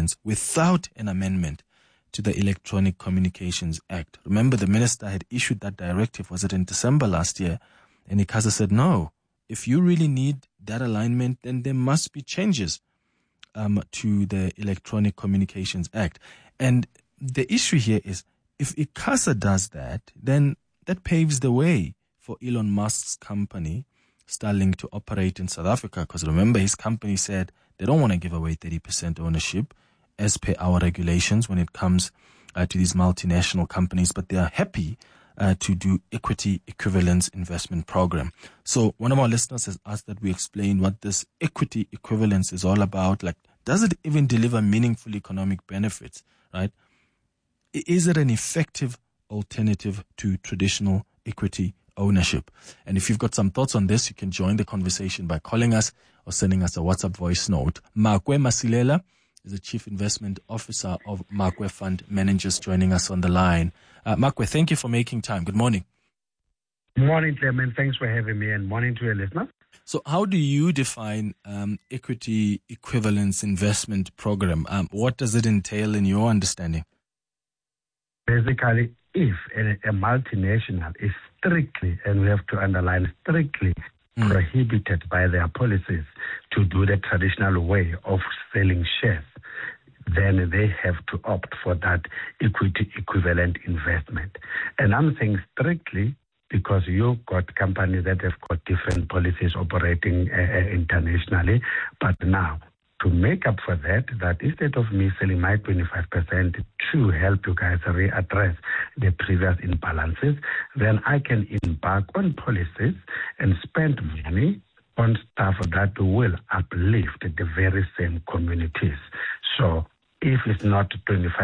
equivalence without an amendment to the Electronic Communications Act. Remember, the minister had issued that directive, was it in December last year? And ICASA said, no, if you really need that alignment, then there must be changes to the Electronic Communications Act. And the issue here is, if ICASA does that, then that paves the way for Elon Musk's company, Starlink, to operate in South Africa. Because remember, his company said they don't want to give away 30% ownership as per our regulations when it comes to these multinational companies, but they are happy to do equity equivalence investment program. So one of our listeners has asked that we explain what this equity equivalence is all about. Like, does it even deliver meaningful economic benefits, right? Is it an effective alternative to traditional equity ownership? And if you've got some thoughts on this, you can join the conversation by calling us or sending us a WhatsApp voice note. Makwe Masilela is the Chief Investment Officer of Makwe Fund Managers, joining us on the line. Makwe, thank you for making time. Good morning. Good morning, Clement. Thanks for having me, and morning to your listeners. So how do you define equity equivalence investment program? What does it entail in your understanding? Basically, if a multinational is strictly, and we have to underline strictly, prohibited by their policies to do the traditional way of selling shares, then they have to opt for that equity equivalent investment. And I'm saying strictly because you've got companies that have got different policies operating internationally. But now, to make up for that instead of me selling my 25% to help you guys readdress the previous imbalances, then I can embark on policies and spend money on stuff that will uplift the very same communities. So if it's not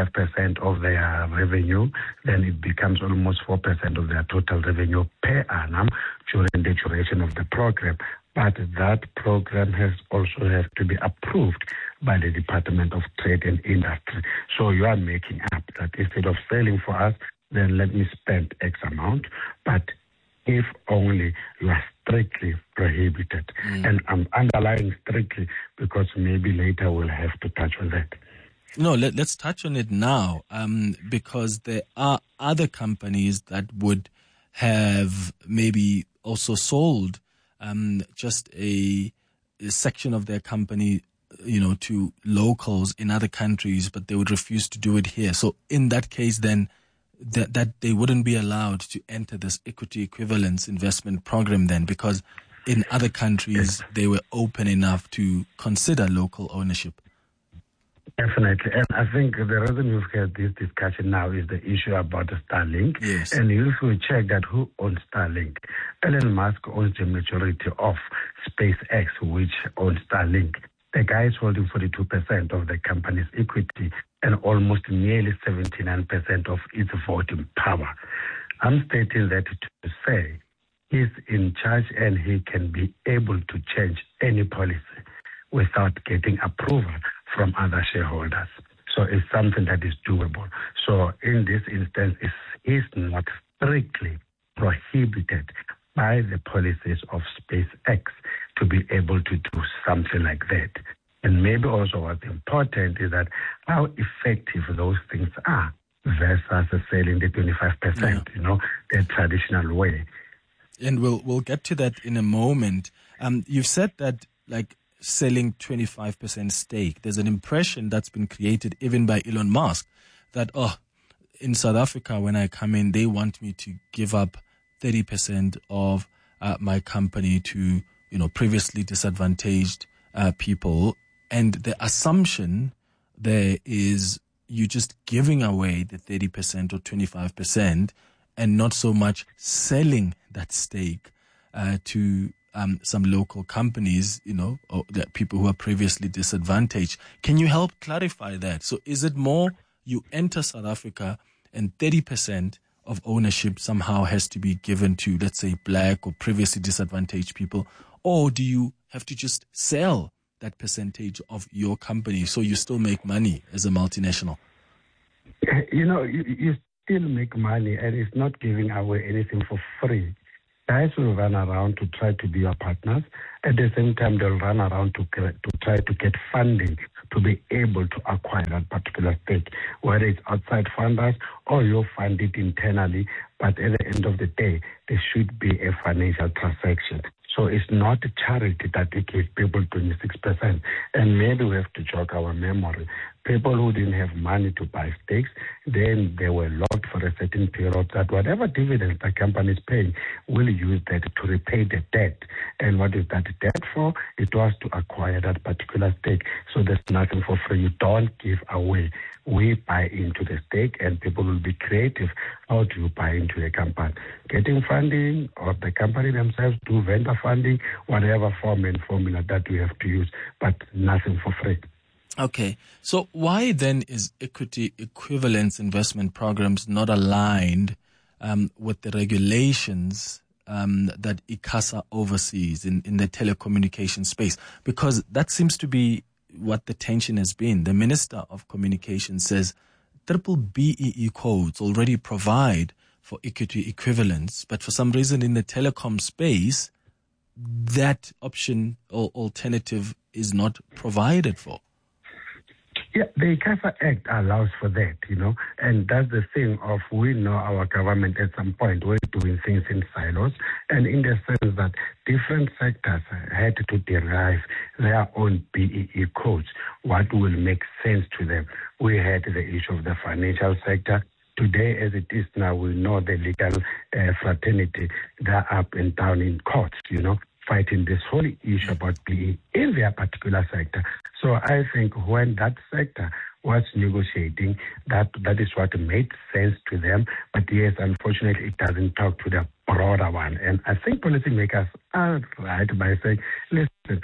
25% of their revenue, then it becomes almost 4% of their total revenue per annum during the duration of the program. But that program has also have to be approved by the Department of Trade and Industry. So you are making up that instead of selling for us, then let me spend X amount. But if only you are strictly prohibited. And I'm underlining strictly because maybe later we'll have to touch on that. No, let's touch on it now, because there are other companies that would have maybe also sold just a section of their company, to locals in other countries, but they would refuse to do it here. So in that case, then that they wouldn't be allowed to enter this equity equivalence investment program then, because in other countries they were open enough to consider local ownership. Definitely. And I think the reason we've had this discussion now is the issue about Starlink. Yes. And if we check that who owns Starlink, Elon Musk owns the majority of SpaceX, which owns Starlink. The guy is holding 42% of the company's equity and almost nearly 79% of its voting power. I'm stating that to say he's in charge and he can be able to change any policy without getting approval from other shareholders. So it's something that is doable. So in this instance, it's not strictly prohibited by the policies of SpaceX to be able to do something like that. And maybe also what's important is that how effective those things are versus selling the 25%, the traditional way. And we'll get to that in a moment. You've said that, selling 25% stake, there's an impression that's been created even by Elon Musk that, in South Africa, when I come in, they want me to give up 30% of my company to, previously disadvantaged people. And the assumption there is you just giving away the 30% or 25% and not so much selling that stake to some local companies, or the people who are previously disadvantaged. Can you help clarify that? So is it more you enter South Africa and 30% of ownership somehow has to be given to, let's say, black or previously disadvantaged people, or do you have to just sell that percentage of your company so you still make money as a multinational? You still make money, and it's not giving away anything for free. Guys will run around to try to be your partners. At the same time, they'll run around to try to get funding to be able to acquire that particular stake, whether it's outside funders or you'll fund it internally. But at the end of the day, there should be a financial transaction. So it's not a charity that they give people 26%. And maybe we have to jog our memory. People who didn't have money to buy stakes, then they were locked for a certain period that whatever dividends the company is paying will use that to repay the debt. And what is that debt for? It was to acquire that particular stake. So there's nothing for free. You don't give away. We buy into the stake, and people will be creative. How do you buy into a company? Getting funding, or the company themselves do vendor funding, whatever form and formula that we have to use, but nothing for free. Okay, so why then is equity equivalence investment programs not aligned with the regulations that ICASA oversees in the telecommunication space? Because that seems to be what the tension has been. The Minister of Communications says BBEE codes already provide for equity equivalence, but for some reason in the telecom space, that option or alternative is not provided for. Yeah, the ICASA Act allows for that, and that's the thing of we know our government at some point we're doing things in silos, and in the sense that different sectors had to derive their own BEE codes, what will make sense to them. We had the issue of the financial sector. Today, as it is now, we know the legal fraternity, they're up and down in courts, fighting this whole issue about BEE in their particular sector. So I think when that sector was negotiating, that is what made sense to them. But yes, unfortunately, it doesn't talk to the broader one. And I think policymakers are right by saying, listen,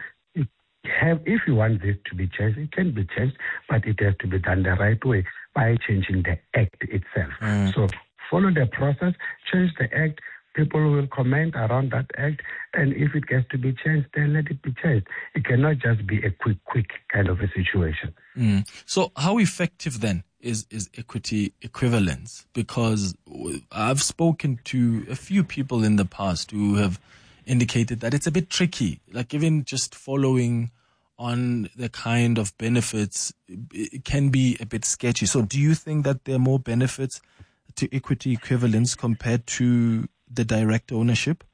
if you want this to be changed, it can be changed, but it has to be done the right way by changing the act itself. So follow the process, change the act. People will comment around that act, and if it gets to be changed, then let it be changed. It cannot just be a quick kind of a situation. So how effective then is equity equivalence? Because I've spoken to a few people in the past who have indicated that it's a bit tricky, like even just following on the kind of benefits, it can be a bit sketchy. So do you think that there are more benefits to equity equivalence compared to the direct ownership?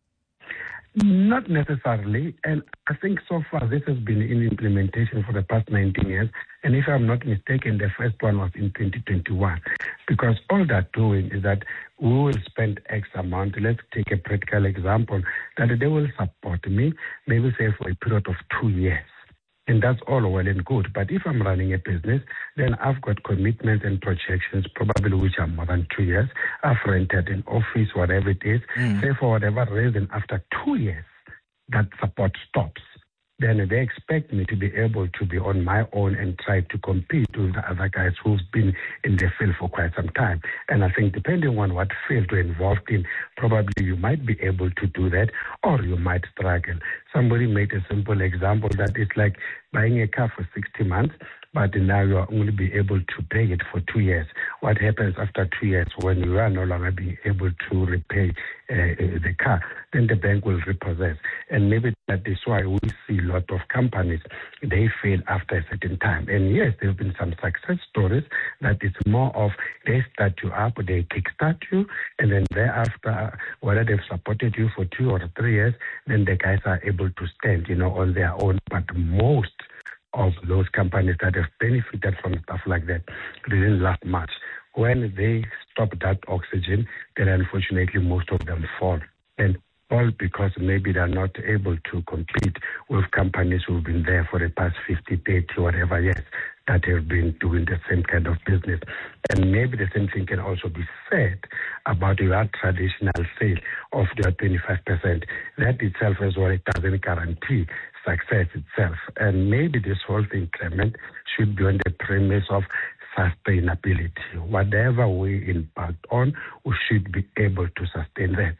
Not necessarily, and I think so far this has been in implementation for the past 19 years, and if I'm not mistaken, the first one was in 2021, because all they're doing is that we will spend X amount. Let's take a practical example, that they will support me, maybe say for a period of 2 years. And that's all well and good. But if I'm running a business, then I've got commitments and projections, probably which are more than 2 years. I've rented an office, whatever it is. Say for whatever reason, after 2 years, that support stops. Then they expect me to be able to be on my own and try to compete with the other guys who've been in the field for quite some time. And I think depending on what field you're involved in, probably you might be able to do that, or you might struggle. Somebody made a simple example that it's like buying a car for 60 months, but now you are only be able to pay it for 2 years. What happens after 2 years when you are no longer being able to repay the car? Then the bank will repossess. And maybe that is why we see a lot of companies, they fail after a certain time. And yes, there have been some success stories that it's more of they start you up, they kickstart you, and then thereafter, whether they've supported you for 2 or 3 years, then the guys are able to stand, on their own. But most of those companies that have benefited from stuff like that didn't last much. When they stop that oxygen, then unfortunately most of them fall. And all because maybe they're not able to compete with companies who've been there for the past 50, 30, whatever years that have been doing the same kind of business. And maybe the same thing can also be said about your traditional sale of your 25%. That itself as well, it doesn't guarantee success itself. And maybe this whole thing, Clement, should be on the premise of sustainability. Whatever we impact on, we should be able to sustain that.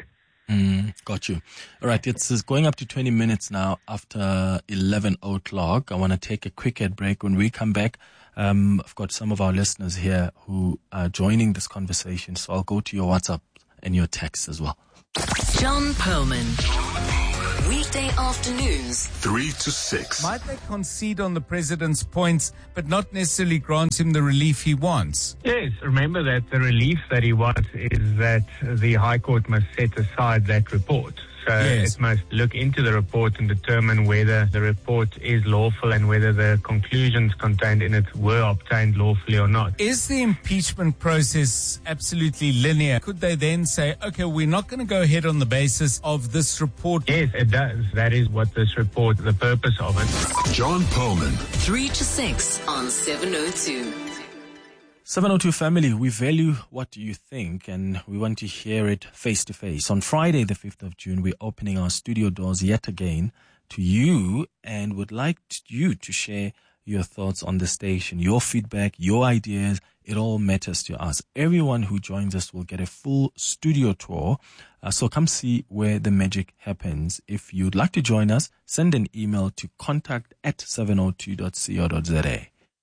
Got you. All right, it's going up to 20 minutes now after 11 o'clock. I want to take a quick ad break. When we come back, I've got some of our listeners here who are joining this conversation, so I'll go to your WhatsApp and your texts as well. John Perlman. Weekday afternoons, 3 to 6. Might they concede on the president's points, but not necessarily grant him the relief he wants? Yes, remember that the relief that he wants is that the High Court must set aside that report. So Yes. it must look into the report and determine whether the report is lawful and whether the conclusions contained in it were obtained lawfully or not. Is the impeachment process absolutely linear? Could they then say, okay, we're not going to go ahead on the basis of this report? Yes, it does. That is what this report, the purpose of it. John Perlman. 3 to 6 on 702. 702 family, we value what you think and we want to hear it face to face. On Friday, the 5th of June, we're opening our studio doors yet again to you and would like you to share your thoughts on the station, your feedback, your ideas. It all matters to us. Everyone who joins us will get a full studio tour. So come see where the magic happens. If you'd like to join us, send an email to contact@702.co.za.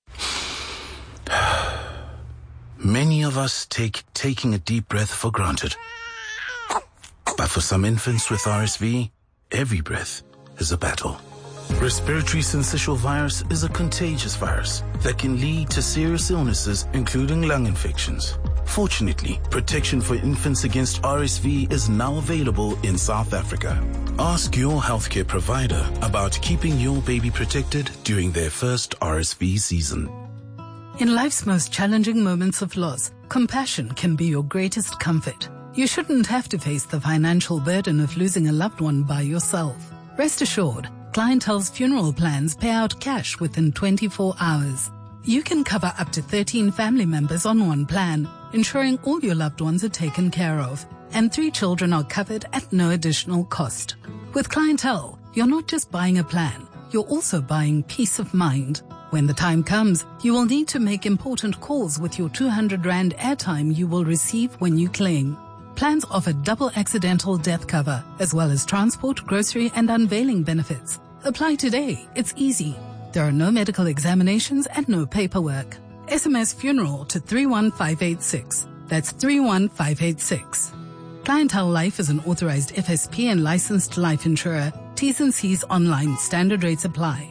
Many of us take taking a deep breath for granted. But for some infants with RSV, every breath is a battle. Respiratory syncytial virus is a contagious virus that can lead to serious illnesses, including lung infections. Fortunately, protection for infants against RSV is now available in South Africa. Ask your healthcare provider about keeping your baby protected during their first RSV season. In life's most challenging moments of loss, compassion can be your greatest comfort. You shouldn't have to face the financial burden of losing a loved one by yourself. Rest assured, Clientele's funeral plans pay out cash within 24 hours. You can cover up to 13 family members on one plan, ensuring all your loved ones are taken care of, and 3 children are covered at no additional cost. With Clientele, you're not just buying a plan, you're also buying peace of mind. When the time comes, you will need to make important calls with your 200 Rand airtime you will receive when you claim. Plans offer double accidental death cover, as well as transport, grocery, and unveiling benefits. Apply today. It's easy. There are no medical examinations and no paperwork. SMS funeral to 31586. That's 31586. Clientele Life is an authorized FSP and licensed life insurer. T's and C's online. Standard rates apply.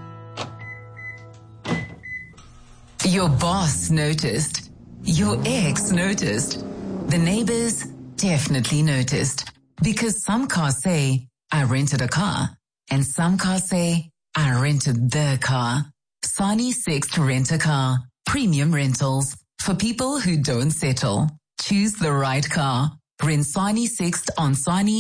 Your boss noticed. Your ex noticed. The neighbors definitely noticed. Because some cars say, I rented a car. And some cars say, I rented the car. Sani Sixt Rent-A-Car. Premium rentals. For people who don't settle. Choose the right car. Rent Sani Sixt on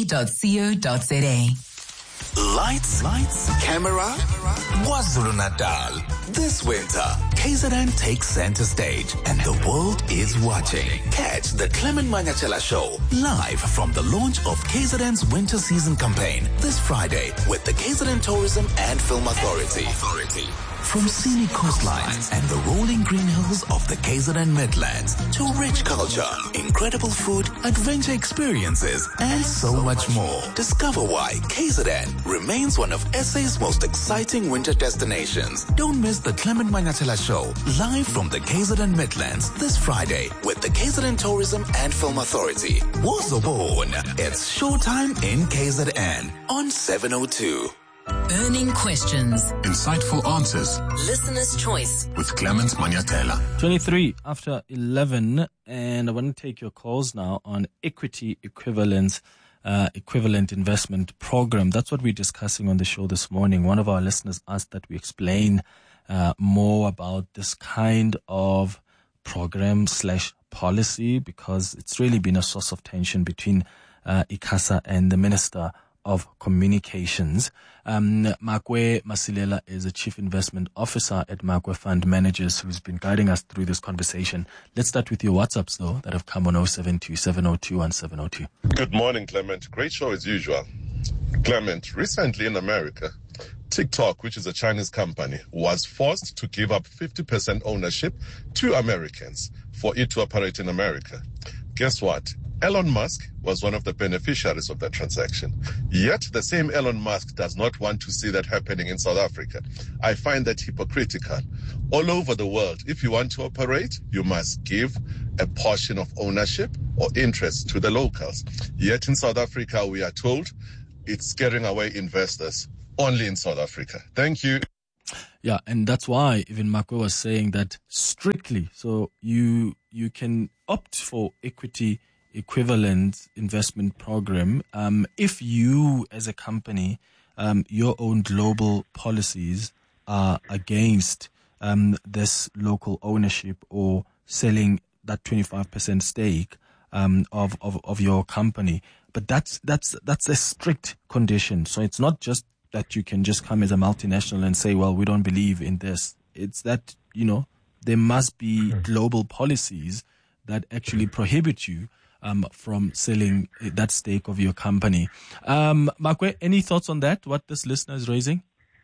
sani.co.za. Lights, camera, KwaZulu-Natal. This winter, KZN takes center stage and the world is watching. Catch the Clement Manyachela Show live from the launch of KZN's winter season campaign this Friday with the KZN Tourism and Film Authority. From scenic coastlines and the rolling green hills of the KZN Midlands to rich culture, incredible food, adventure experiences, and so much more. Discover why KZN remains one of SA's most exciting winter destinations. Don't miss the Clement Manyachela Show live from the KZN Midlands this Friday with the KZN Tourism and Film Authority. Wozobone. It's showtime in KZN on 702. Burning questions. Insightful answers. Listener's choice. With Clement Manyatela. 23 after 11, and I want to take your calls now on equity equivalent investment program. That's what we're discussing on the show this morning. One of our listeners asked that we explain more about this kind of program / policy, because it's really been a source of tension between ICASA and the Minister of Communications. Makwe Masilela is a Chief Investment Officer at Makwe Fund Managers, who's been guiding us through this conversation. Let's start with your WhatsApps, though, that have come on 072 702 and 702. Good morning, Clement. Great show as usual. Clement, recently in America, TikTok, which is a Chinese company, was forced to give up 50% ownership to Americans for it to operate in America. Guess what? Elon Musk was one of the beneficiaries of that transaction. Yet the same Elon Musk does not want to see that happening in South Africa. I find that hypocritical. All over the world, if you want to operate, you must give a portion of ownership or interest to the locals. Yet in South Africa, we are told it's scaring away investors only in South Africa. Thank you. Yeah, and that's why even Marco was saying that strictly. So you can opt for equity equivalent investment program if you as a company, your own global policies are against this local ownership or selling that 25% stake of your company. But that's a strict condition. So it's not just that you can just come as a multinational and say, well, we don't believe in this. It's that, there must be global policies that actually prohibit you from selling that stake of your company. Makwe, any thoughts on that, what this listener is raising?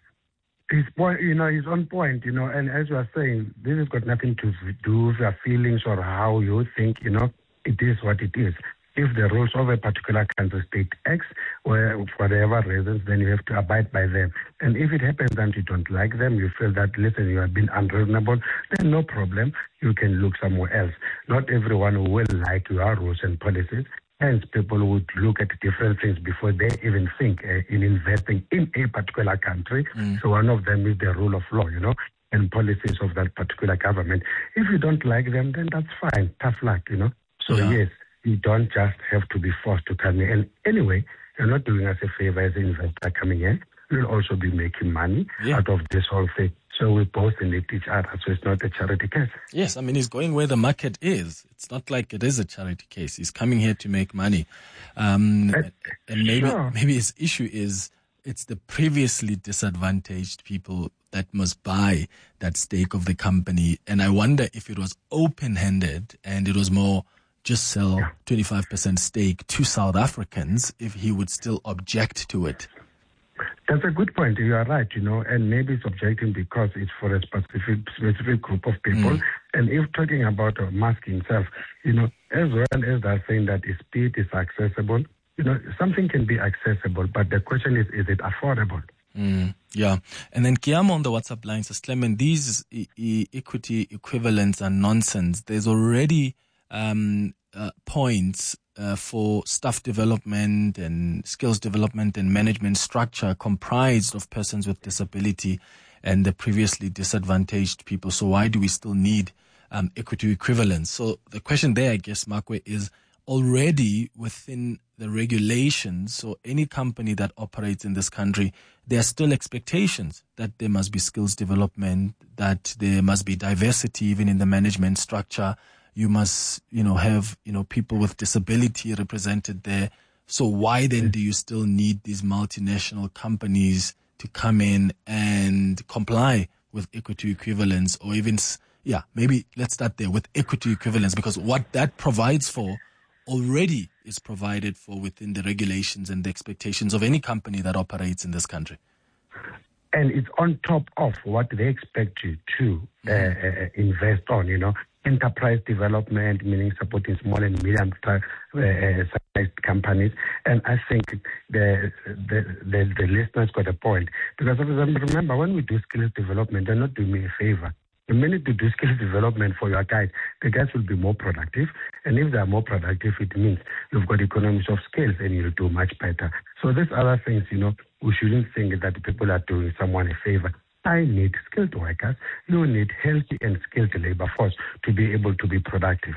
His point, he's on point, and as you are saying, this has got nothing to do with your feelings or how you think, it is what it is. If the rules of a particular country state X, or for whatever reasons, then you have to abide by them. And if it happens that you don't like them, you feel that, listen, you have been unreasonable, then no problem. You can look somewhere else. Not everyone will like your rules and policies. Hence, people would look at different things before they even think in investing in a particular country. So one of them is the rule of law, and policies of that particular government. If you don't like them, then that's fine. Tough luck, So yes, you don't just have to be forced to come in. And anyway, you're not doing us a favor as an investor coming in. You'll also be making money out of this whole thing. So we both need each other. So it's not a charity case. Yes, I mean, he's going where the market is. It's not like it is a charity case. He's coming here to make money. And maybe his issue is it's the previously disadvantaged people that must buy that stake of the company. And I wonder if it was open-handed and it was more just sell 25% stake to South Africans, if he would still object to it. That's a good point. You are right, and maybe it's objecting because it's for a specific group of people. And if talking about Musk himself, as well as they're saying that his speed is accessible, something can be accessible, but the question is it affordable? Yeah. And then Kiamo on the WhatsApp line says, Clement, these equity equivalents are nonsense. There's already points for staff development and skills development and management structure comprised of persons with disability and the previously disadvantaged people. So why do we still need equity equivalents? So the question there, I guess, Makwe, is already within the regulations. So any company that operates in this country, there are still expectations that there must be skills development, that there must be diversity even in the management structure. You must, have, people with disability represented there. So why then do you still need these multinational companies to come in and comply with equity equivalence, or even, maybe let's start there with equity equivalence, because what that provides for already is provided for within the regulations and the expectations of any company that operates in this country. And it's on top of what they expect you to invest on, enterprise development, meaning supporting small and medium-sized companies. And I think the listeners got a point. Because remember, when we do skills development, they're not doing me a favor. The minute you do skills development for your guys, the guys will be more productive. And if they are more productive, it means you've got economies of scale and you'll do much better. So these other things, we shouldn't think that people are doing someone a favor. I need skilled workers. You need healthy and skilled labor force to be able to be productive.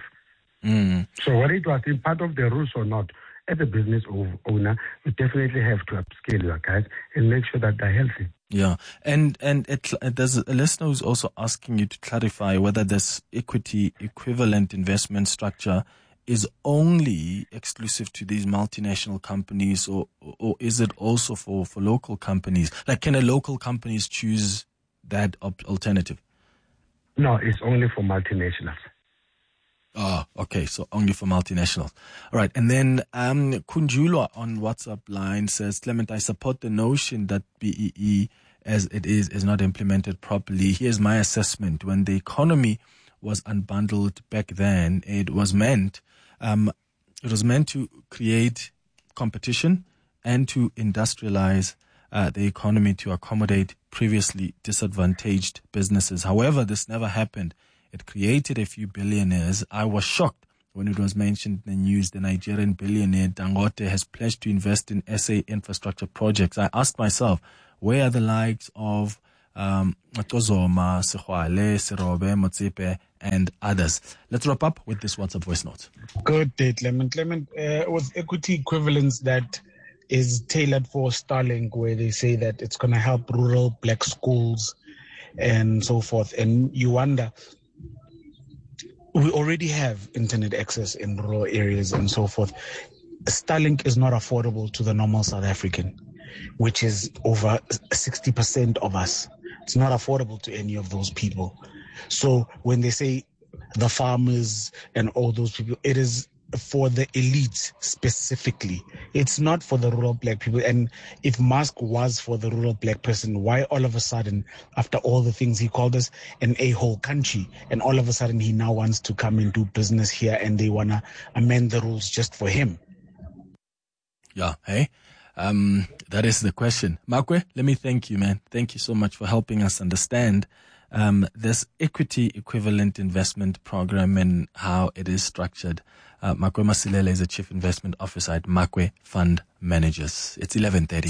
So whether it was in part of the rules or not, as a business owner, you definitely have to upscale your guys and make sure that they're healthy. Yeah, and there's a listener who's also asking you to clarify whether this equity equivalent investment structure is only exclusive to these multinational companies, or is it also for local companies? Like, can a local companies choose that alternative? No, it's only for multinationals. Oh, okay. So only for multinationals. All right. And then Kunjulwa on WhatsApp line says, Clement, I support the notion that BEE as it is not implemented properly. Here's my assessment. When the economy was unbundled back then, it was meant to create competition and to industrialize the economy to accommodate previously disadvantaged businesses. However, this never happened. It created a few billionaires. I was shocked when it was mentioned in the news. The Nigerian billionaire Dangote has pledged to invest in SA infrastructure projects. I asked myself, where are the likes of Matozoma, Sehwale, Serobe, Motsepe, and others? Let's wrap up with this WhatsApp voice note. Good day, Clement. With equity equivalence that is tailored for Starlink, where they say that it's going to help rural black schools and so forth. And you wonder, we already have internet access in rural areas and so forth. Starlink is not affordable to the normal South African, which is over 60% of us. It's not affordable to any of those people. So when they say the farmers and all those people, it is for the elite specifically. It's not for the rural black people. And if Musk was for the rural black person, why all of a sudden, after all the things he called us an a-hole country, and all of a sudden he now wants to come and do business here and they want to amend the rules just for him? Yeah, hey? That is the question. Makwe, let me thank you, man. Thank you so much for helping us understand this equity equivalent investment program and how it is structured. Makwe Masilele is a Chief Investment Officer at Makwe Fund Managers. It's 11:30.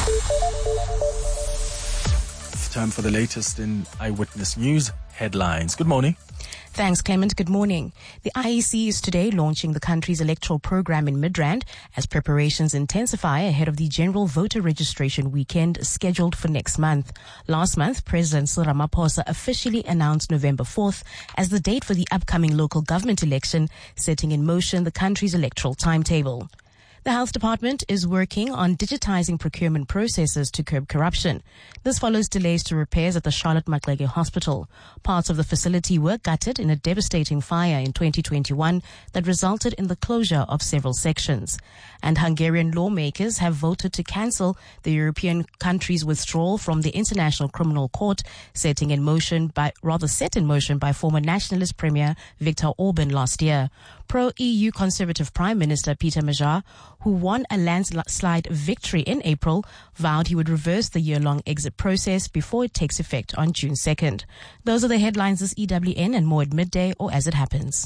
It's time for the latest in Eyewitness News headlines. Good morning. Thanks, Clement. Good morning. The IEC is today launching the country's electoral program in Midrand as preparations intensify ahead of the general voter registration weekend scheduled for next month. Last month, President Cyril Ramaphosa officially announced November 4th as the date for the upcoming local government election, setting in motion the country's electoral timetable. The Health Department is working on digitizing procurement processes to curb corruption. This follows delays to repairs at the Charlotte Maxeke Hospital. Parts of the facility were gutted in a devastating fire in 2021 that resulted in the closure of several sections. And Hungarian lawmakers have voted to cancel the European country's withdrawal from the International Criminal Court, set in motion by former nationalist Premier Viktor Orban last year. Pro-EU Conservative Prime Minister Peter Major, who won a landslide victory in April, vowed he would reverse the year-long exit process before it takes effect on June 2nd. Those are the headlines this EWN, and more at midday or as it happens.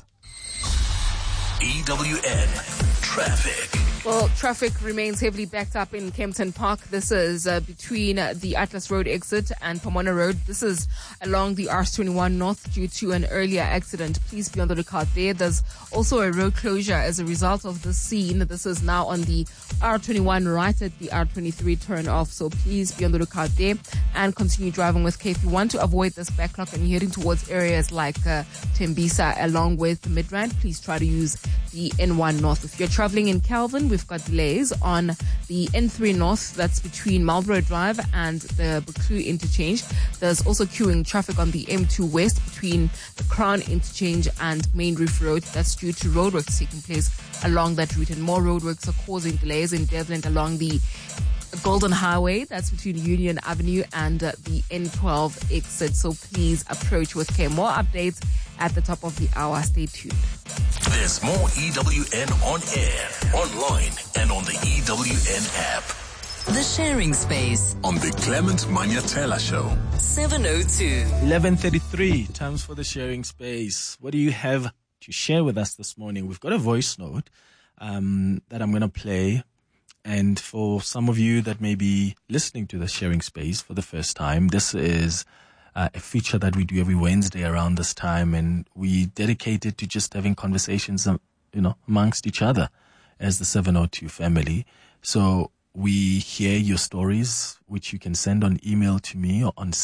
EWN Traffic. Well, traffic remains heavily backed up in Kempton Park. This is between the Atlas Road exit and Pomona Road. This is along the RS21 North due to an earlier accident. Please be on the lookout there. There's also a road closure as a result of this scene. This is now on the R21 right at the R23 turn off. So please be on the lookout there and continue driving with care. If you want to avoid this backlog and you're heading towards areas like Tembisa along with Midrand, please try to use the N1 North. If you're traveling in Calvin, we've got delays on the N3 North. That's between Marlborough Drive and the Buccleuch interchange. There's also queuing traffic on the M2 West between the Crown interchange and Main Reef Road. That's due to roadworks taking place along that route, and more roadworks are causing delays in Devland along the Golden Highway. That's between Union Avenue and the N12 exit. So please approach with care. More updates at the top of the hour. Stay tuned. There's more EWN on air, online, and on the EWN app. The Sharing Space on the Clement Manyatela Show. 702. 11:33. Times for the Sharing Space. What do you have to share with us this morning? We've got a voice note that I'm going to play. And for some of you that may be listening to the Sharing Space for the first time, this is a feature that we do every Wednesday around this time, and we dedicate it to just having conversations, amongst each other as the 702 family. So we hear your stories, which you can send on email to me or on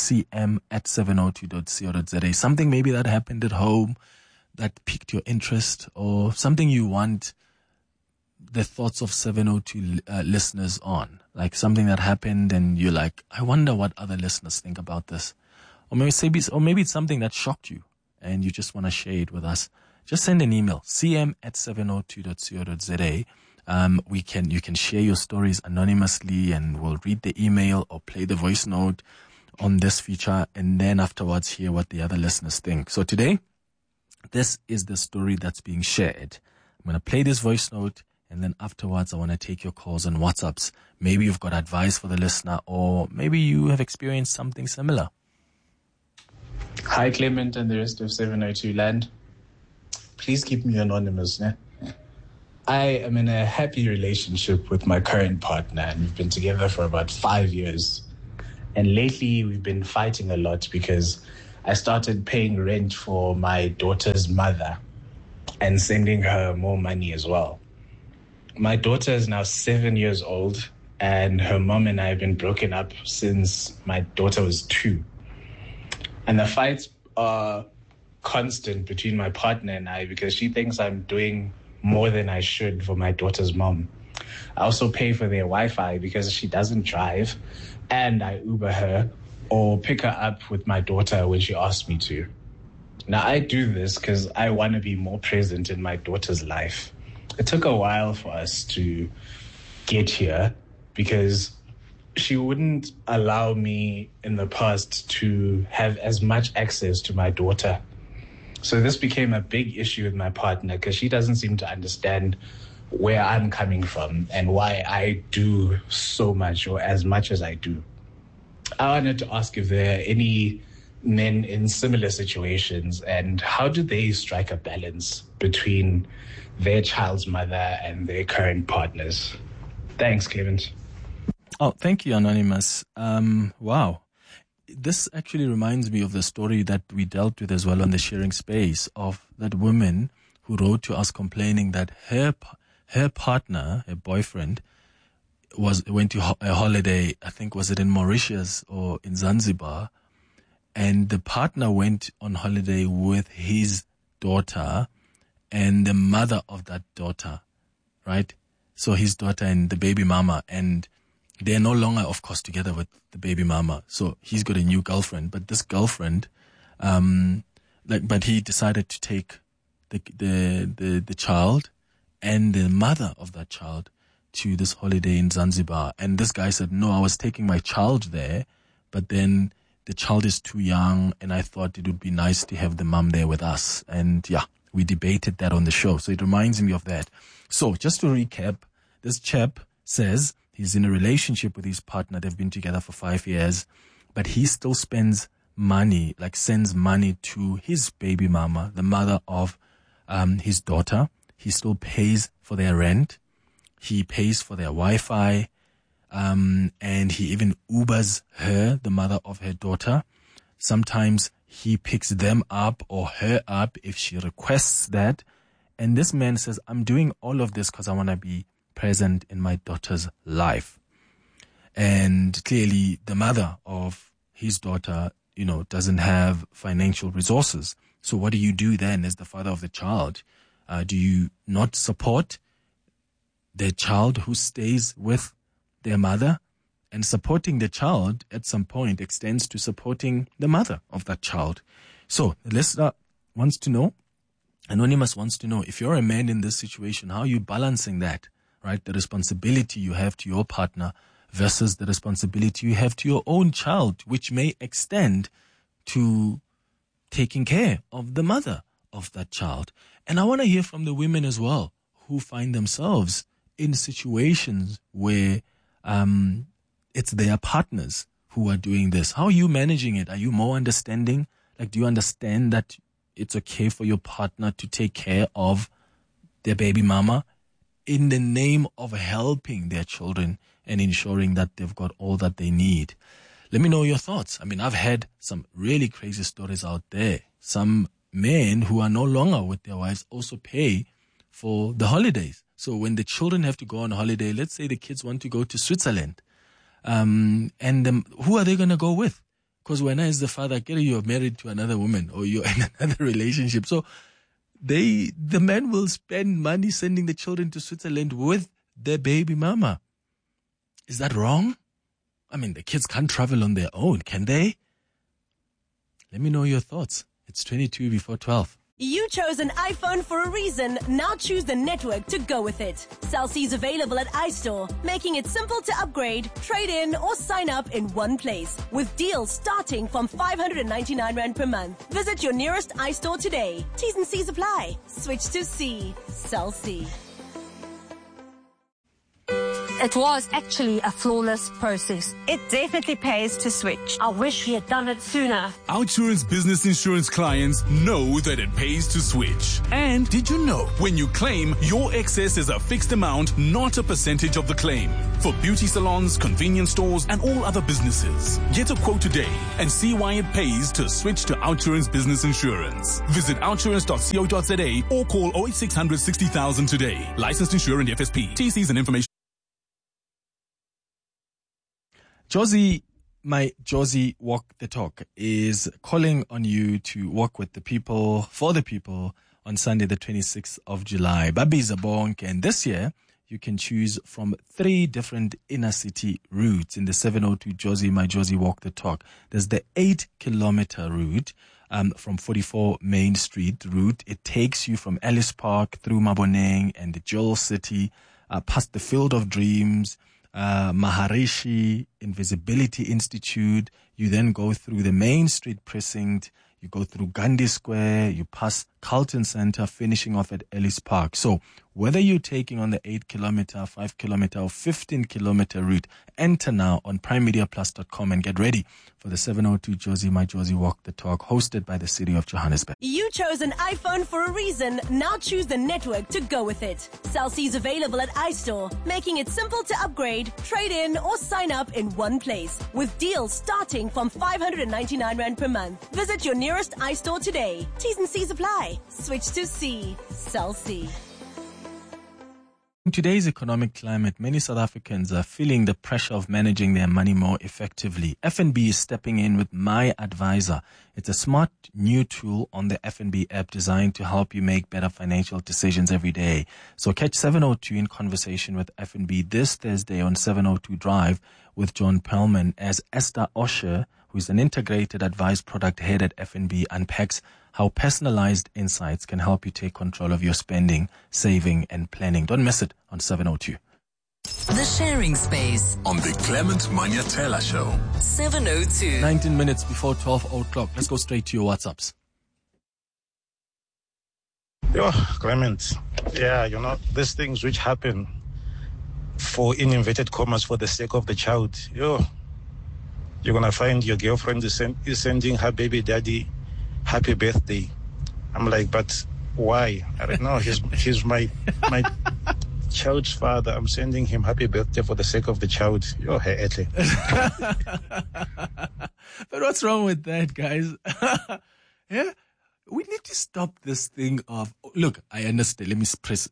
cm@702.co.za. Something maybe that happened at home that piqued your interest, or something you want the thoughts of 702 listeners on, like something that happened and you're like, I wonder what other listeners think about this. Or maybe it's something that shocked you and you just want to share it with us. Just send an email, cm@702.co.za. You can share your stories anonymously and we'll read the email or play the voice note on this feature, and then afterwards hear what the other listeners think. So today, This is the story that's being shared. I'm going to play this voice note, and then afterwards I want to take your calls and WhatsApps. Maybe you've got advice for the listener, or maybe you have experienced something similar. Hi, Clement and the rest of 702 land. Please keep me anonymous. Ne? I am in a happy relationship with my current partner, and we've been together for about 5 years. And lately we've been fighting a lot because I started paying rent for my daughter's mother and sending her more money as well. My daughter is now 7 years old, and her mom and I have been broken up since my daughter was 2. And the fights are constant between my partner and I because she thinks I'm doing more than I should for my daughter's mom. I also pay for their Wi-Fi because she doesn't drive, and I Uber her or pick her up with my daughter when she asks me to. Now, I do this because I want to be more present in my daughter's life. It took a while for us to get here because she wouldn't allow me in the past to have as much access to my daughter. So this became a big issue with my partner because she doesn't seem to understand where I'm coming from and why I do so much or as much as I do. I wanted to ask if there are any men in similar situations and how do they strike a balance between their child's mother and their current partners? Thanks, Clement. Oh, thank you, Anonymous. Wow. This actually reminds me of the story that we dealt with as well on the sharing space of that woman who wrote to us complaining that her partner, her boyfriend, went to a holiday, I think was it in Mauritius or in Zanzibar, and the partner went on holiday with his daughter and the mother of that daughter, right? So his daughter and the baby mama, and they're no longer, of course, together with the baby mama. So he's got a new girlfriend, but this girlfriend, but he decided to take the child and the mother of that child to this holiday in Zanzibar. And this guy said, no, I was taking my child there, but then the child is too young and I thought it would be nice to have the mom there with us. And yeah, we debated that on the show. So it reminds me of that. So just to recap, this chap says he's in a relationship with his partner. They've been together for 5 years, but he still spends money, like sends money to his baby mama, the mother of his daughter. He still pays for their rent. He pays for their Wi-Fi. And he even Ubers her, the mother of her daughter. Sometimes he picks them up or her up if she requests that. And this man says, I'm doing all of this because I want to be present in my daughter's life. And clearly the mother of his daughter, doesn't have financial resources. So what do you do then as the father of the child? Do you not support the child who stays with their mother? And supporting the child at some point extends to supporting the mother of that child. So the listener wants to know, Anonymous wants to know, if you're a man in this situation, how are you balancing that, right? The responsibility you have to your partner versus the responsibility you have to your own child, which may extend to taking care of the mother of that child. And I want to hear from the women as well who find themselves in situations where it's their partners who are doing this. How are you managing it? Are you more understanding? Like, do you understand that it's okay for your partner to take care of their baby mama in the name of helping their children and ensuring that they've got all that they need? Let me know your thoughts. I mean, I've had some really crazy stories out there. Some men who are no longer with their wives also pay for the holidays. So when the children have to go on holiday, let's say the kids want to go to Switzerland, who are they going to go with? Because when I, as the father, you're married to another woman or you're in another relationship. So the man will spend money sending the children to Switzerland with their baby mama. Is that wrong? I mean, the kids can't travel on their own, can they? Let me know your thoughts. It's 22 before 12. You chose an iPhone for a reason. Now choose the network to go with it. Cell C is available at iStore, making it simple to upgrade, trade in, or sign up in one place. With deals starting from 599 Rand per month. Visit your nearest iStore today. T's and C's apply. Switch to C. Cell C. It was actually a flawless process. It definitely pays to switch. I wish we had done it sooner. Outsurance business insurance clients know that it pays to switch. And did you know when you claim, your excess is a fixed amount, not a percentage of the claim? For beauty salons, convenience stores, and all other businesses. Get a quote today and see why it pays to switch to Outsurance business insurance. Visit outsurance.co.za or call 0800 60,000 today. Licensed insurer and FSP. TCs and information. Josie, my Josie Walk the Talk, is calling on you to walk with the people, for the people, on Sunday the 26th of July. Babi Zabonk, and this year you can choose from 3 different inner city routes in the 702 Josie, my Josie Walk the Talk. There's the 8-kilometer route from 44 Main Street route. It takes you from Ellis Park through Maboneng and the Jewel City, past the Field of Dreams, Maharishi, Invisibility Institute. You then go through the Main Street precinct, you go through Gandhi Square, you pass Carlton Center, finishing off at Ellis Park. So whether you're taking on the 8-kilometer, 5-kilometer, or 15-kilometer route, enter now on primemediaplus.com and get ready for the 702 Josie, my Josie Walk the Talk, hosted by the City of Johannesburg. You chose an iPhone for a reason. Now choose the network to go with it. Cell C is available at iStore, making it simple to upgrade, trade in, or sign up in one place. With deals starting from 599 Rand per month. Visit your nearest iStore today. T's and C's apply. Switch to C. Cell C. In today's economic climate, many South Africans are feeling the pressure of managing their money more effectively. FNB is stepping in with My Advisor. It's a smart new tool on the FNB app designed to help you make better financial decisions every day. So catch 702 in conversation with FNB this Thursday on 702 Drive with John Perlman as Esther Osher, who is an integrated advice product head at FNB, unpacks how personalized insights can help you take control of your spending, saving, and planning. Don't miss it on 702. The Sharing Space on the Clement Manyatela Show. 702. 19 minutes before 12 o'clock. Let's go straight to your WhatsApps. Yo, Clement. Yeah, these things which happen for, in inverted commas, for the sake of the child. You're going to find your girlfriend is sending her baby daddy happy birthday. I'm like, but why? I don't know. He's my child's father. I'm sending him happy birthday for the sake of the child. Yo, hey, Etle. But what's wrong with that, guys? Yeah, we need to stop this thing of, look, I understand. Let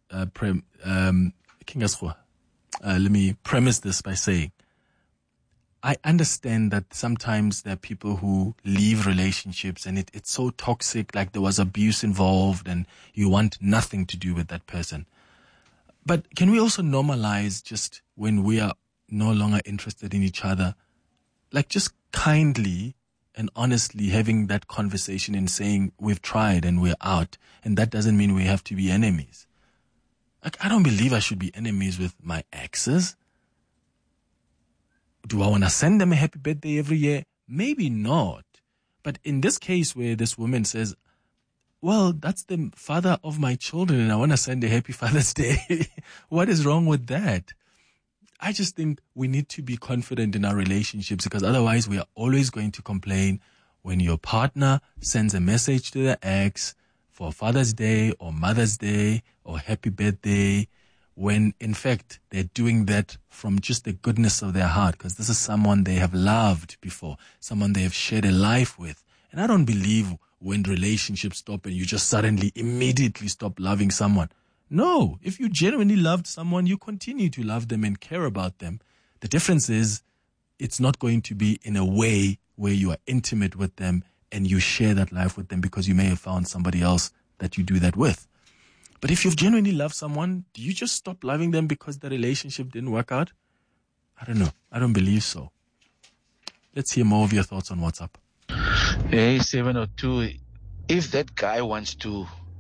me premise this by saying, I understand that sometimes there are people who leave relationships and it's so toxic, like there was abuse involved and you want nothing to do with that person. But can we also normalize just when we are no longer interested in each other, like just kindly and honestly having that conversation and saying we've tried and we're out, and that doesn't mean we have to be enemies. Like, I don't believe I should be enemies with my exes. Do I want to send them a happy birthday every year? Maybe not. But in this case where this woman says, well, that's the father of my children and I want to send a happy Father's Day. What is wrong with that? I just think we need to be confident in our relationships, because otherwise we are always going to complain when your partner sends a message to the ex for Father's Day or Mother's Day or happy birthday, when in fact they're doing that from just the goodness of their heart, because this is someone they have loved before, someone they have shared a life with. And I don't believe when relationships stop and you just suddenly immediately stop loving someone. No, if you genuinely loved someone, you continue to love them and care about them. The difference is it's not going to be in a way where you are intimate with them and you share that life with them because you may have found somebody else that you do that with. But if you've genuinely loved someone, do you just stop loving them because the relationship didn't work out? I don't know. I don't believe so. Let's hear more of your thoughts on WhatsApp. Hey, 702. If that guy wants to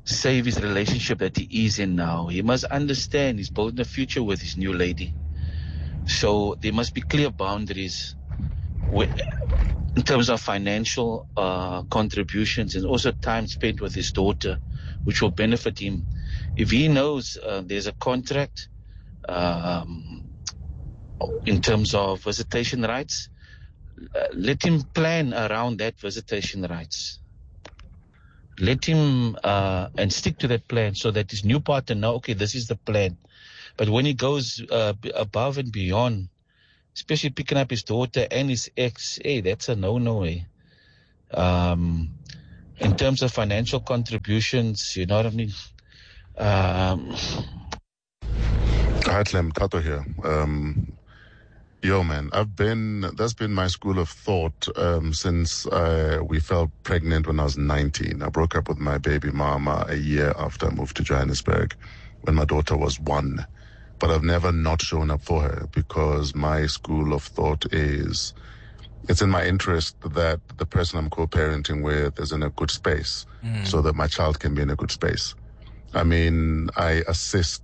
save his relationship that he is in now. He must understand he's building a future with his new lady. So there must be clear boundaries in terms of financial contributions and also time spent with his daughter, which will benefit him. If he knows there's a contract in terms of visitation rights, let him plan around that visitation rights. Let him and stick to that plan so that his new partner know, okay, this is the plan. But when he goes above and beyond, especially picking up his daughter and his ex, hey, that's a no-no. In terms of financial contributions, you know what I mean? Hi, Clem, Tato here. Yo, man, that's been my school of thought since we fell pregnant when I was 19. I broke up with my baby mama a year after I moved to Johannesburg when my daughter was 1. But I've never not shown up for her because my school of thought is it's in my interest that the person I'm co-parenting with is in a good space so that my child can be in a good space. I mean, I assist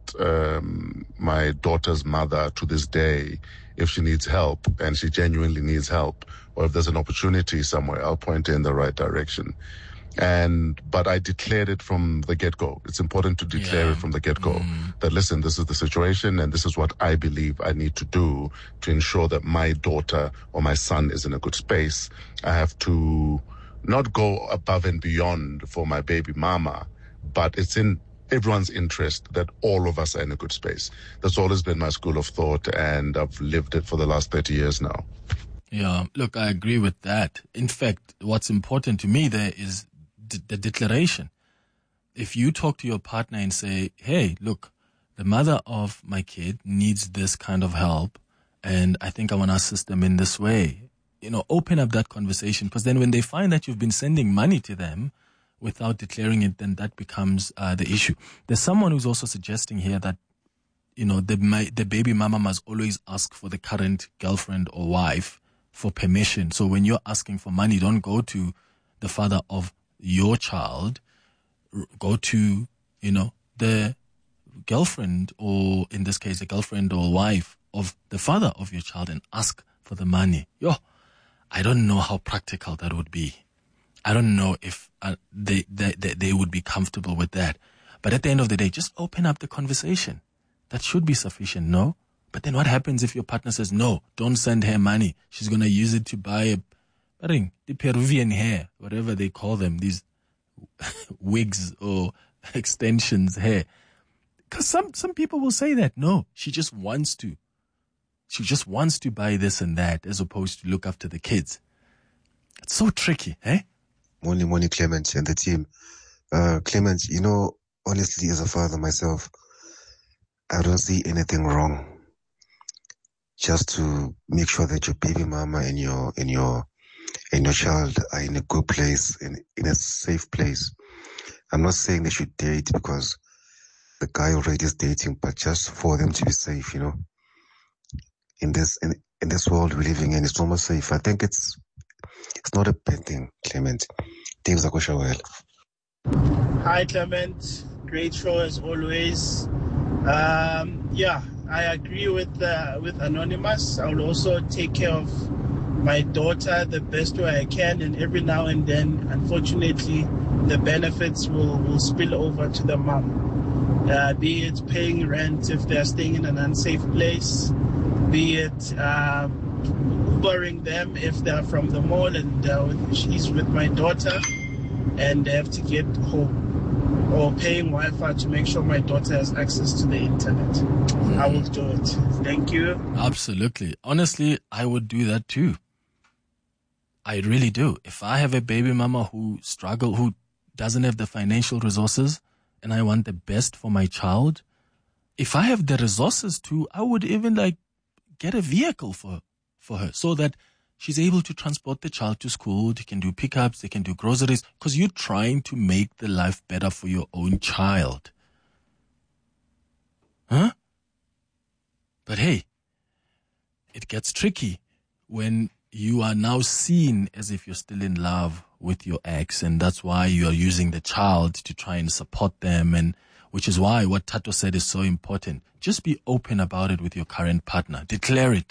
my daughter's mother to this day if she needs help, and she genuinely needs help, or if there's an opportunity somewhere, I'll point her in the right direction. But I declared it from the get-go. It's important to declare it from the get-go that, listen, this is the situation and this is what I believe I need to do to ensure that my daughter or my son is in a good space. I have to not go above and beyond for my baby mama, but it's in everyone's interest that all of us are in a good space. That's always been my school of thought, and I've lived it for the last 30 years now. Yeah, look, I agree with that. In fact, what's important to me there is the declaration. If you talk to your partner and say, hey, look, the mother of my kid needs this kind of help, and I think I want to assist them in this way, open up that conversation, because then when they find that you've been sending money to them without declaring it, then that becomes the issue. There's someone who's also suggesting here that, the baby mama must always ask for the current girlfriend or wife for permission. So when you're asking for money, don't go to the father of your child, go to, the girlfriend, or in this case, the girlfriend or wife of the father of your child, and ask for the money. I don't know how practical that would be. I don't know if they would be comfortable with that. But at the end of the day, just open up the conversation. That should be sufficient, no? But then what happens if your partner says, no, don't send her money. She's going to use it to buy the Peruvian hair, whatever they call them, these wigs or extensions hair. Because some people will say that, no, she just wants to buy this and that as opposed to look after the kids. It's so tricky, eh? Morning, Clement and the team. Clement, honestly, as a father myself, I don't see anything wrong. Just to make sure that your baby mama and your child are in a good place, in a safe place. I'm not saying they should date because the guy already is dating, but just for them to be safe, in this world we're living in, it's almost safe. I think it's not a bad thing, Clement. Dave Zakoshawel. Hi, Clement. Great show as always. I agree with Anonymous. I will also take care of my daughter the best way I can, and every now and then, unfortunately, the benefits will spill over to the mom. Be it paying rent if they're staying in an unsafe place, be it Ubering them if they're from the mall and she's with my daughter and they have to get home, or paying Wi-Fi to make sure my daughter has access to the internet. I will do it. Thank you. Absolutely. Honestly, I would do that too. I really do. If I have a baby mama who doesn't have the financial resources, and I want the best for my child, if I have the resources too, I would even get a vehicle for her so that she's able to transport the child to school. They can do pickups, they can do groceries, because you're trying to make the life better for your own child. Huh? But hey, it gets tricky when you are now seen as if you're still in love with your ex, and that's why you are using the child to try and support them, and which is why what Tato said is so important. Just be open about it with your current partner. Declare it,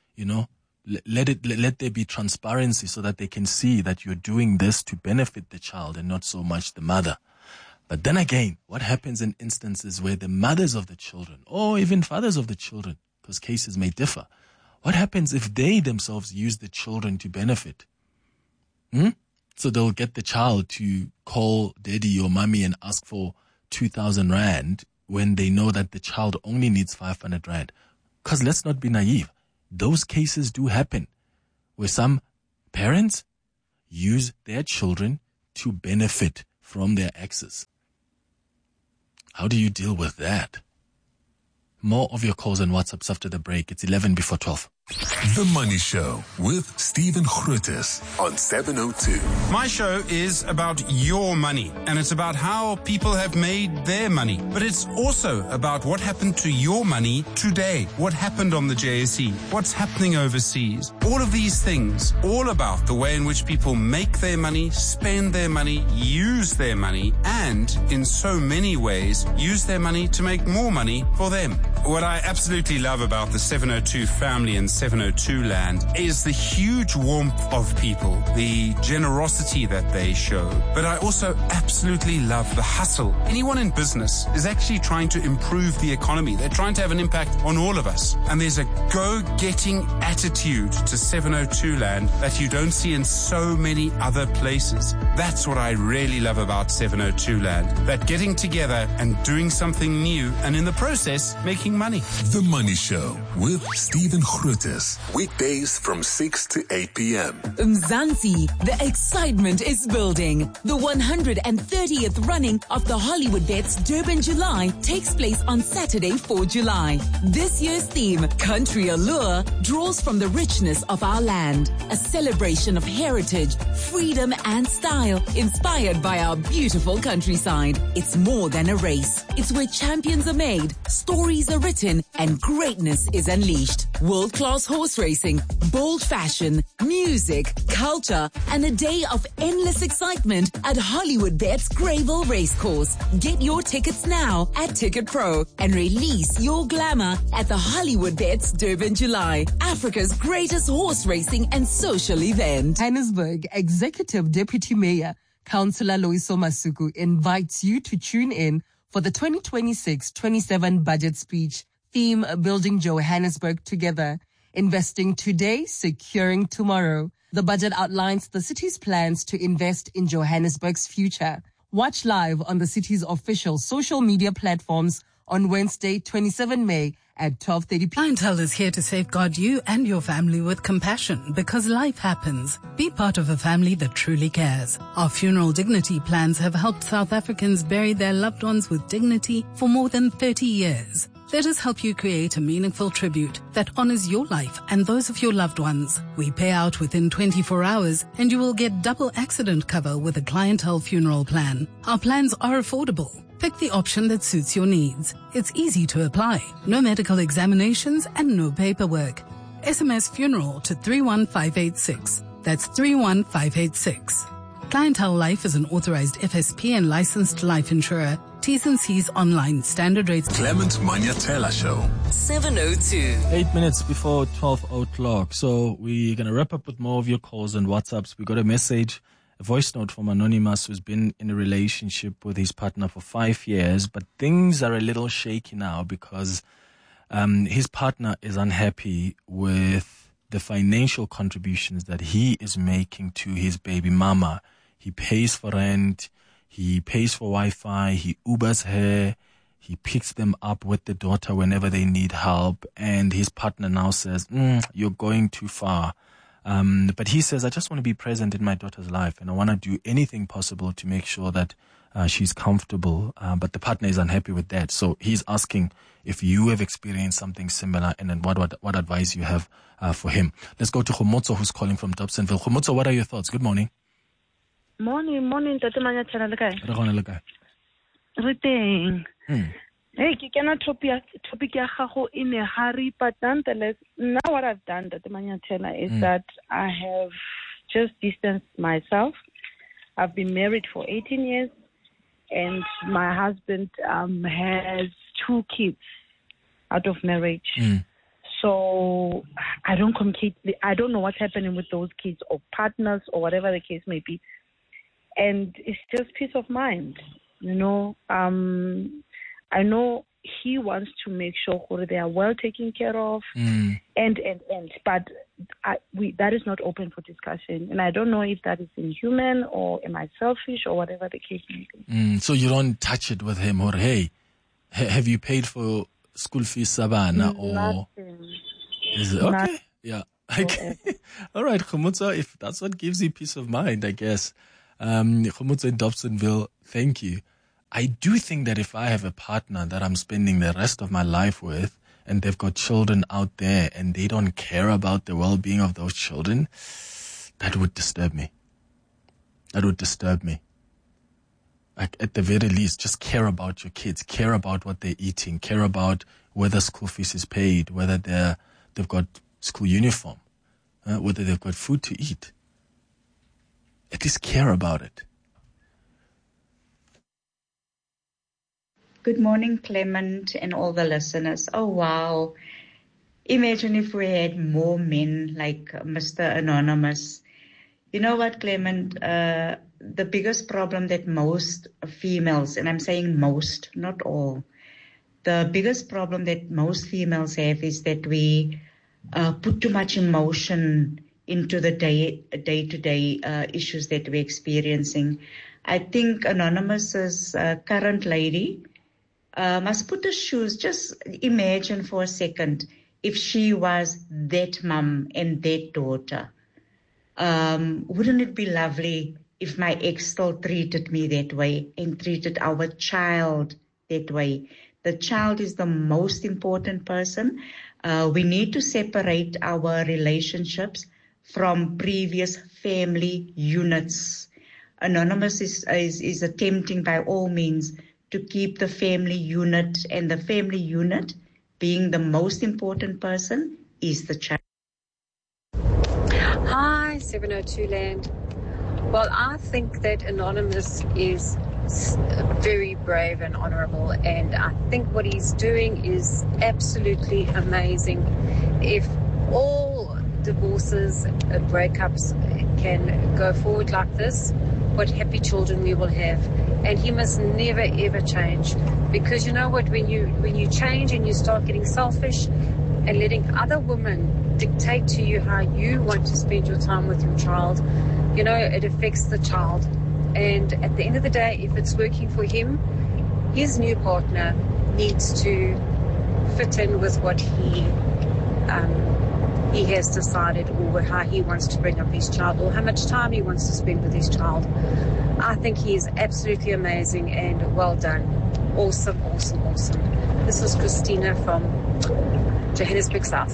let there be transparency so that they can see that you're doing this to benefit the child and not so much the mother. But then again, what happens in instances where the mothers of the children, or even fathers of the children, because cases may differ, what happens if they themselves use the children to benefit? So they'll get the child to call daddy or mommy and ask for 2,000 rand when they know that the child only needs 500 rand. Because let's not be naive. Those cases do happen where some parents use their children to benefit from their exes. How do you deal with that? More of your calls and WhatsApps after the break. It's 11 before 12. The Money Show with Stephen Grootes on 702. My show is about your money, and it's about how people have made their money. But it's also about what happened to your money today, what happened on the JSE, what's happening overseas. All of these things, all about the way in which people make their money, spend their money, use their money, and in so many ways, use their money to make more money for them. What I absolutely love about the 702 family and 702 land is the huge warmth of people, the generosity that they show. But I also absolutely love the hustle. Anyone in business is actually trying to improve the economy. They're trying to have an impact on all of us. And there's a go-getting attitude to 702 land that you don't see in so many other places. That's what I really love about 702 land. That getting together and doing something new, and in the process, making money. The Money Show with Stephen Grootes. Weekdays from 6 to 8 p.m. Mzansi, the excitement is building. The 130th running of the Hollywood Bets Durban July takes place on Saturday, 4 July. This year's theme, Country Allure, draws from the richness of our land. A celebration of heritage, freedom and style, inspired by our beautiful countryside. It's more than a race. It's where champions are made, stories are written, and greatness is unleashed. World-class horse racing, bold fashion, music, culture, and a day of endless excitement at Hollywood Bets Greyville Racecourse. Get your tickets now at Ticket Pro and release your glamour at the Hollywood Bets Durban July, Africa's greatest horse racing and social event. Johannesburg Executive Deputy Mayor, Councillor Loiso Masuku, invites you to tune in for the 2026-27 budget speech. Theme, Building Johannesburg Together. Investing today, securing tomorrow. The budget outlines the city's plans to invest in Johannesburg's future. Watch live on the city's official social media platforms on Wednesday, 27 May at 12:30 p.m. Clientele is here to safeguard you and your family with compassion because life happens. Be part of a family that truly cares. Our funeral dignity plans have helped South Africans bury their loved ones with dignity for more than 30 years. Let us help you create a meaningful tribute that honors your life and those of your loved ones. We pay out within 24 hours and you will get double accident cover with a clientele funeral plan. Our plans are affordable. Pick the option that suits your needs. It's easy to apply. No medical examinations and no paperwork. SMS funeral to 31586. That's 31586. Clientele Life is an authorized FSP and licensed life insurer. T's and C's online. Standard rates. Clement Manyatela Show. 702. 8 minutes before 12 o'clock. So we're going to wrap up with more of your calls and WhatsApps. We got a message, a voice note from Anonymous, who's been in a relationship with his partner for 5 years, but things are a little shaky now because his partner is unhappy with the financial contributions that he is making to his baby mama. He pays for rent, he pays for Wi-Fi, he Ubers her, he picks them up with the daughter whenever they need help, and his partner now says, you're going too far. But he says, I just want to be present in my daughter's life, and I want to do anything possible to make sure that she's comfortable. But the partner is unhappy with that. So he's asking if you have experienced something similar, and then what advice you have for him. Let's go to Khomotso, who's calling from Dobsonville. Khomotso, what are your thoughts? Good morning. Morning, Tate Manyatela le kae? Re gona le kae? Re teng. Hey, ke kana topic ya gago in a hurry, but nonetheless, now what I've done, Tate Manyatela, is that I have just distanced myself I've been married for 18 years, and my husband has 2 kids out of marriage. So I don't know what's happening with those kids or partners or whatever the case may be. And it's just peace of mind, I know he wants to make sure they are well taken care of, but that is not open for discussion. And I don't know if that is inhuman or am I selfish or whatever the case may be. So you don't touch it with him, or hey, have you paid for school fees, Sabana? Or nothing. Is it okay? Yeah. Okay. All right, Khomotso, if that's what gives you peace of mind, I guess. Khomotso in Dobsonville, thank you. I do think that if I have a partner that I'm spending the rest of my life with, and they've got children out there and they don't care about the well-being of those children, that would disturb me. Like, at the very least, just care about your kids, care about what they're eating, care about whether school fees is paid, whether they've got school uniform, whether they've got food to eat. At least care about it. Good morning, Clement, and all the listeners. Oh, wow. Imagine if we had more men like Mr. Anonymous. You know what, Clement? The biggest problem that most females, and I'm saying most, not all, the biggest problem that most females have is that we put too much emotion into the day-to-day issues that we're experiencing. I think Anonymous's current lady must put her shoes. Just imagine for a second if she was that mom and that daughter. Wouldn't it be lovely if my ex still treated me that way and treated our child that way? The child is the most important person. We need to separate our relationships from previous family units. Anonymous is attempting by all means to keep the family unit, and the family unit being the most important person is the child. Hi, 702 Land. Well, I think that Anonymous is very brave and honorable, and I think what he's doing is absolutely amazing. If all divorces and breakups can go forward like this, what happy children we will have. And he must never ever change, because you know what, when you change and you start getting selfish and letting other women dictate to you how you want to spend your time with your child, you know, it affects the child. And at the end of the day, if it's working for him, his new partner needs to fit in with what he has decided, or how he wants to bring up his child, or how much time he wants to spend with his child. I think he is absolutely amazing, and well done. Awesome, awesome, awesome. This is Christina from Johannesburg South.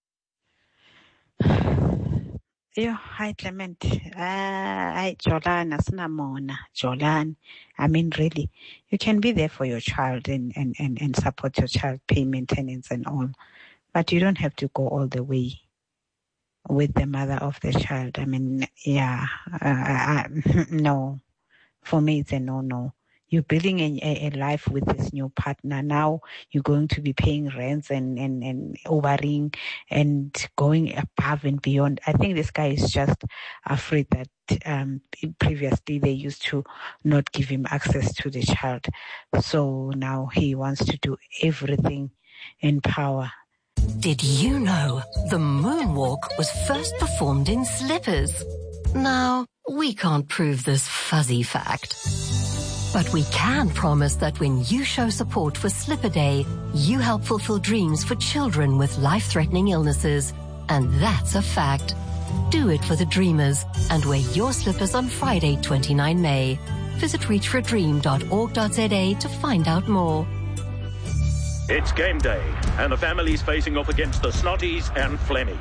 Yeah, hi Clement. Hi Jolan, Asanamona. Jolan. I mean, really, you can be there for your child and support your child, pay maintenance and all, but you don't have to go all the way with the mother of the child. I mean, yeah, no. For me, it's a no. You're building a life with this new partner. Now you're going to be paying rents and overing and going above and beyond. I think this guy is just afraid that previously they used to not give him access to the child. So now he wants to do everything in power. Did you know the moonwalk was first performed in slippers? Now, we can't prove this fuzzy fact, but we can promise that when you show support for Slipper Day, you help fulfill dreams for children with life-threatening illnesses. And that's a fact. Do it for the dreamers and wear your slippers on Friday, 29 May. Visit reachforadream.org.za to find out more. It's game day, and the family's facing off against the Snotties and Flemmies.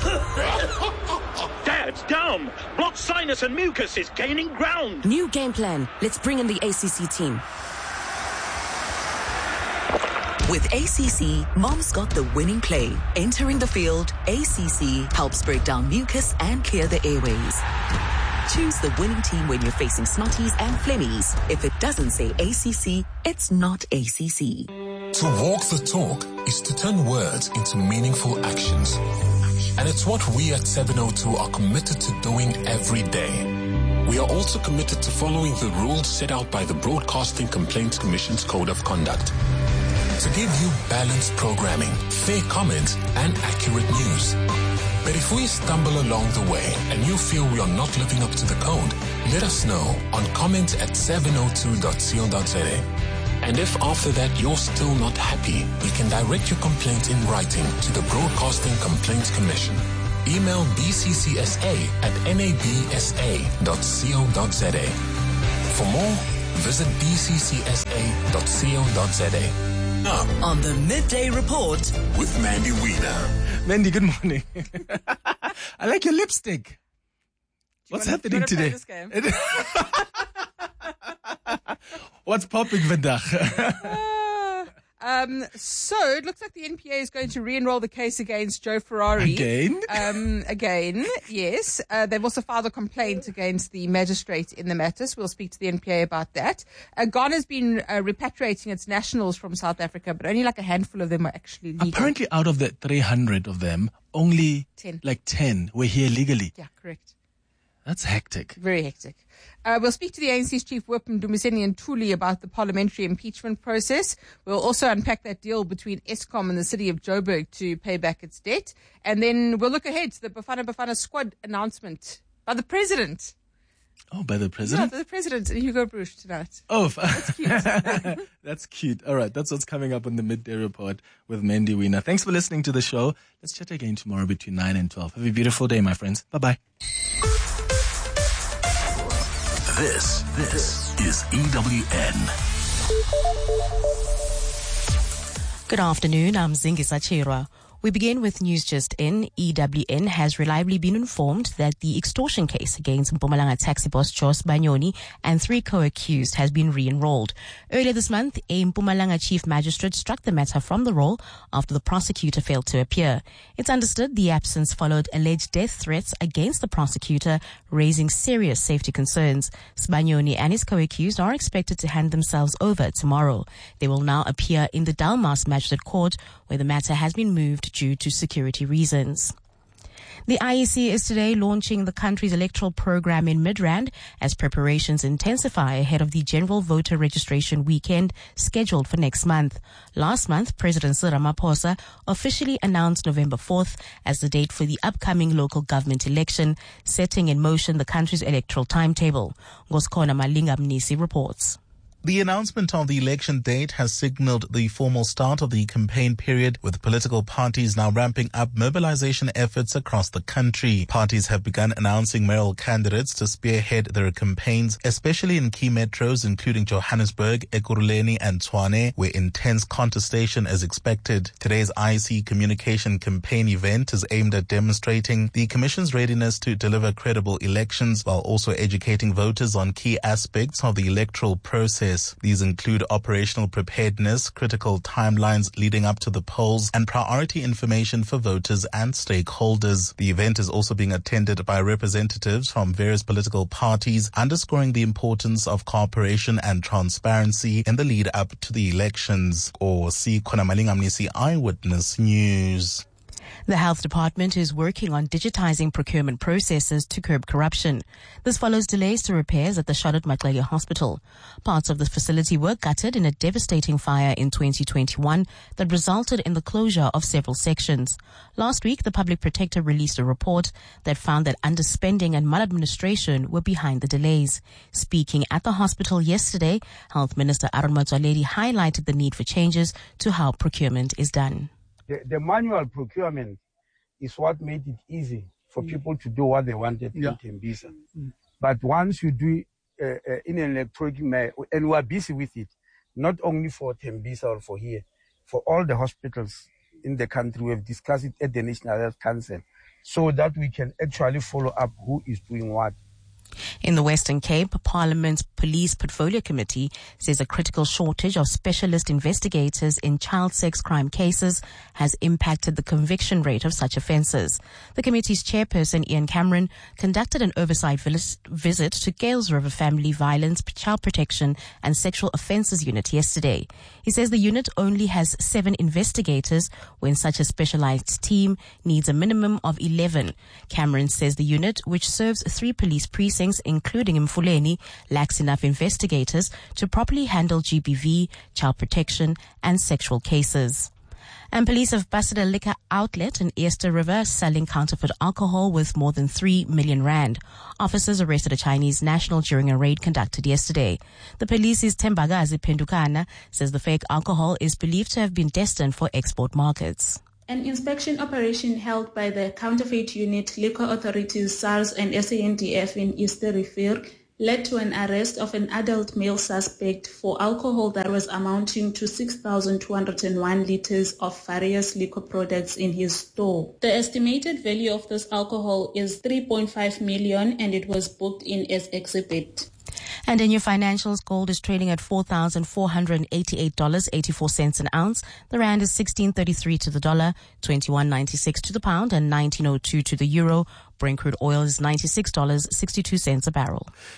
Dad's down! Blocked sinus and mucus is gaining ground! New game plan. Let's bring in the ACC team. With ACC, Mom's got the winning play. Entering the field, ACC helps break down mucus and clear the airways. Choose the winning team when you're facing Snotties and Flemmies. If it doesn't say ACC, it's not ACC. To walk the talk is to turn words into meaningful actions. And it's what we at 702 are committed to doing every day. We are also committed to following the rules set out by the Broadcasting Complaints Commission's Code of Conduct. To give you balanced programming, fair comments, and accurate news. But if we stumble along the way and you feel we are not living up to the code, let us know on comment@702.co.za. And if after that you're still not happy, you can direct your complaint in writing to the Broadcasting Complaints Commission. Email bccsa@nabsa.co.za. For more, visit bccsa.co.za. Now, on the Midday Report with Mandy Wiener. Mandy, good morning. I like your lipstick. What's happening today? This game? What's popping vandag? So it looks like the NPA is going to re-enroll the case against Joe Ferrari. Again? Again, yes. They've also filed a complaint against the magistrate in the matter, so we'll speak to the NPA about that. Ghana's been repatriating its nationals from South Africa, but only like a handful of them are actually legal. Apparently out of the 300 of them, only 10 were here legally. Yeah, correct. That's hectic. Very hectic. We'll speak to the ANC's Chief Whip, Dumiseni Ntuli, about the parliamentary impeachment process. We'll also unpack that deal between Eskom and the city of Joburg to pay back its debt. And then we'll look ahead to the Bafana squad announcement by the president. Oh, by the president? Yeah, the president, Hugo Broos, tonight. Oh, that's cute. That's cute. All right, that's what's coming up on the Midday Report with Mandy Wiener. Thanks for listening to the show. Let's chat again tomorrow between 9 and 12. Have a beautiful day, my friends. Bye-bye. This is EWN. Good afternoon, I'm Zingisa Chirwa. We begin with news just in. EWN has reliably been informed that the extortion case against Mpumalanga taxi boss Jos Banyoni and 3 co-accused has been re-enrolled. Earlier this month, a Mpumalanga chief magistrate struck the matter from the roll after the prosecutor failed to appear. It's understood the absence followed alleged death threats against the prosecutor, raising serious safety concerns. Banyoni and his co-accused are expected to hand themselves over tomorrow. They will now appear in the Dalmas Magistrate Court, where the matter has been moved due to security reasons. The IEC is today launching the country's electoral program in Midrand as preparations intensify ahead of the general voter registration weekend scheduled for next month. Last month, President Cyril Ramaphosa officially announced November 4th as the date for the upcoming local government election, setting in motion the country's electoral timetable. Ngoskona Malinga Mnisi reports. The announcement of the election date has signaled the formal start of the campaign period, with political parties now ramping up mobilization efforts across the country. Parties have begun announcing mayoral candidates to spearhead their campaigns, especially in key metros including Johannesburg, Ekurhuleni and Tshwane, where intense contestation is expected. Today's IEC communication campaign event is aimed at demonstrating the Commission's readiness to deliver credible elections while also educating voters on key aspects of the electoral process. These include operational preparedness, critical timelines leading up to the polls, and priority information for voters and stakeholders. The event is also being attended by representatives from various political parties, underscoring the importance of cooperation and transparency in the lead up to the elections. Or see Konamalinga Mnisi Eyewitness News. The Health Department is working on digitizing procurement processes to curb corruption. This follows delays to repairs at the Charlotte Maxele Hospital. Parts of the facility were gutted in a devastating fire in 2021 that resulted in the closure of several sections. Last week, the Public Protector released a report that found that underspending and maladministration were behind the delays. Speaking at the hospital yesterday, Health Minister Aaron Motsoaledi highlighted the need for changes to how procurement is done. The manual procurement is what made it easy for people to do what they wanted in Tembisa. But once you do in an electronic manner, and we are busy with it, not only for Tembisa or for here, for all the hospitals in the country, we have discussed it at the National Health Council so that we can actually follow up who is doing what. In the Western Cape, Parliament's Police Portfolio Committee says a critical shortage of specialist investigators in child sex crime cases has impacted the conviction rate of such offences. The committee's chairperson, Ian Cameron, conducted an oversight visit to Gales River Family Violence, Child Protection and Sexual Offences Unit yesterday. He says the unit only has 7 investigators when such a specialised team needs a minimum of 11. Cameron says the unit, which serves 3 police precincts, including Mfuleni, lacks enough investigators to properly handle GBV, child protection and sexual cases. And police have busted a liquor outlet in Easter River selling counterfeit alcohol with more than 3 million rand. Officers arrested a Chinese national during a raid conducted yesterday. The police's Tembagazi Pendukana says the fake alcohol is believed to have been destined for export markets. An inspection operation held by the Counterfeit Unit, Liquor Authorities, SARS and SANDF in Easter River led to an arrest of an adult male suspect for alcohol that was amounting to 6,201 litres of various liquor products in his store. The estimated value of this alcohol is 3.5 million and it was booked in as exhibit. And in your financials, gold is trading at $4,488.84 an ounce. The rand is 16.33 to the dollar, 21.96 to the pound, and 19.02 to the euro. Brent crude oil is $96.62 a barrel.